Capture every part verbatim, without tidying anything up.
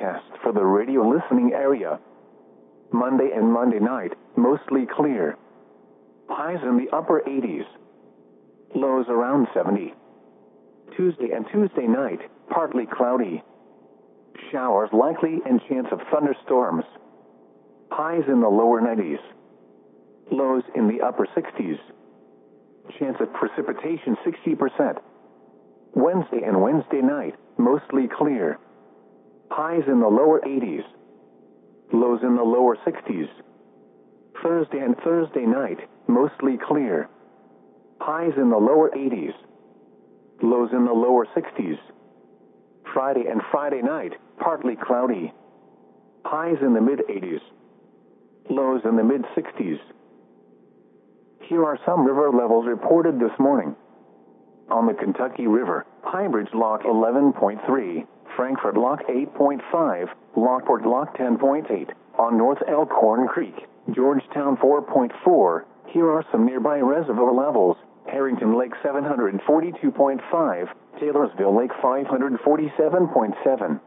forecast for the radio listening area. Monday and Monday night, mostly clear. Highs in the upper eighties. Lows around seventy. Tuesday and Tuesday night, partly cloudy. Showers likely and chance of thunderstorms. Highs in the lower nineties. Lows in the upper sixties. Chance of precipitation sixty percent. Wednesday and Wednesday night, mostly clear. Highs in the lower eighties. Lows in the lower sixties. Thursday and Thursday night, mostly clear. Highs in the lower eighties. Lows in the lower sixties. Friday and Friday night, partly cloudy. Highs in the mid eighties. Lows in the mid sixties. Here are some river levels reported this morning. On the Kentucky River, Highbridge Lock eleven point three, Frankfort Lock eight point five, Lockport Lock ten point eight, on North Elkhorn Creek, Georgetown four point four. Here are some nearby reservoir levels. Harrington Lake seven hundred forty-two point five, Taylorsville Lake five hundred forty-seven point seven.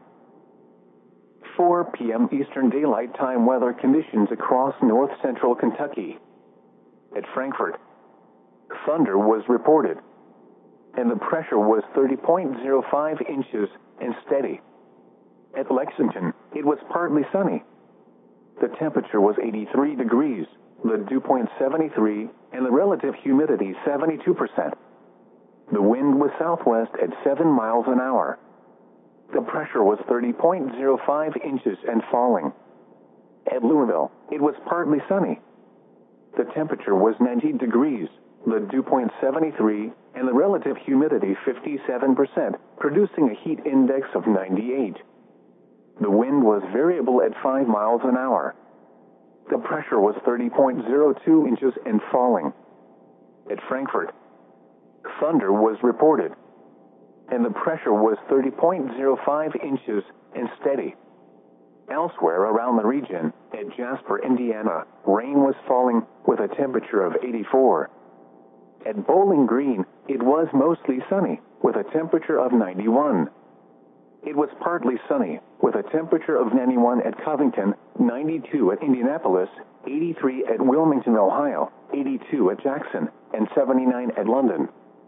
four p m Eastern Daylight Time weather conditions across north central Kentucky. At Frankfort, thunder was reported, and the pressure was thirty point zero five inches and steady. At Lexington, it was partly sunny. The temperature was eighty-three degrees, the dew point seventy-three, and the relative humidity seventy-two percent. The wind was southwest at seven miles an hour. The pressure was thirty point zero five inches and falling. At Louisville, it was partly sunny. The temperature was ninety degrees, the dew point seventy-three, and the relative humidity fifty-seven percent, producing a heat index of ninety-eight. The wind was variable at five miles an hour. The pressure was thirty point zero two inches and falling. At Frankfort, thunder was reported, and the pressure was thirty point zero five inches and steady. Elsewhere around the region, at Jasper, Indiana, rain was falling with a temperature of eighty-four. At Bowling Green, it was mostly sunny with a temperature of ninety-one. It was partly sunny with a temperature of ninety-one at Covington, ninety-two at Indianapolis, eighty-three at Wilmington, Ohio, eighty-two at Jackson, and seventy-nine at London.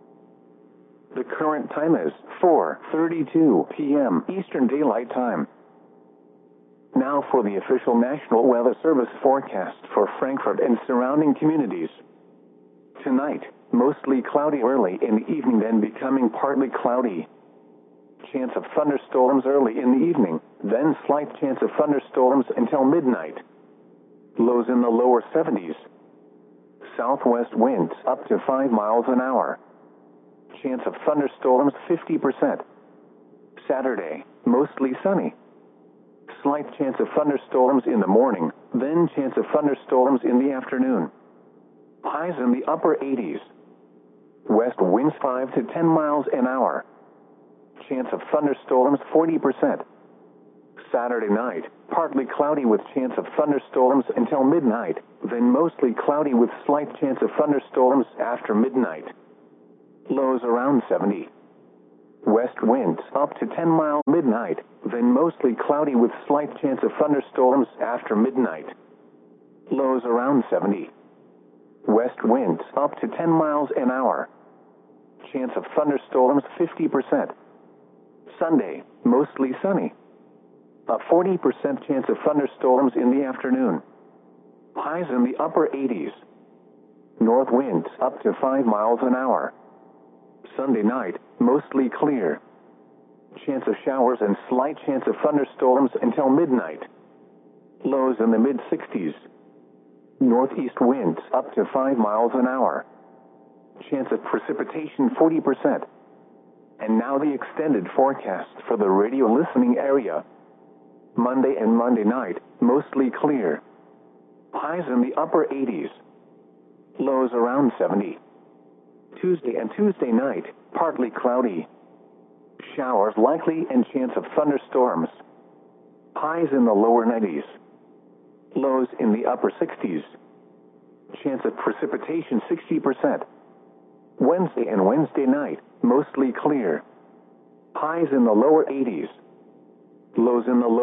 The current time is four thirty-two p m Eastern Daylight Time. Now for the official National Weather Service forecast for Frankfort and surrounding communities. Tonight, mostly cloudy early in the evening, then becoming partly cloudy. Chance of thunderstorms early in the evening, then slight chance of thunderstorms until midnight. Lows in the lower seventies. Southwest winds up to five miles an hour. Chance of thunderstorms fifty percent. Saturday, mostly sunny. Slight chance of thunderstorms in the morning, then chance of thunderstorms in the afternoon. Highs in the upper eighties. West winds five to ten miles an hour. Chance of thunderstorms forty percent. Saturday night, partly cloudy with chance of thunderstorms until midnight, then mostly cloudy with slight chance of thunderstorms after midnight. Lows around seventy. West winds up to ten miles midnight, then mostly cloudy with slight chance of thunderstorms after midnight. Lows around seventy. West winds up to ten miles an hour. Chance of thunderstorms fifty percent. Sunday, mostly sunny. A forty percent chance of thunderstorms in the afternoon. Highs in the upper eighties. North winds up to five miles an hour. Sunday night, mostly clear. Chance of showers and slight chance of thunderstorms until midnight. Lows in the mid sixties. Northeast winds up to five miles an hour. Chance of precipitation forty percent. And now the extended forecast for the radio listening area. Monday and Monday night, mostly clear. Highs in the upper eighties. Lows around seventy. Tuesday and Tuesday night, partly cloudy. Showers likely and chance of thunderstorms. Highs in the lower nineties. Lows in the upper sixties. Chance of precipitation sixty percent. Wednesday and Wednesday night, mostly clear. Highs in the lower eighties. Lows in the lower